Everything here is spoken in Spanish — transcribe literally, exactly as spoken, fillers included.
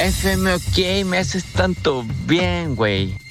F M, ok, me haces tanto bien, güey.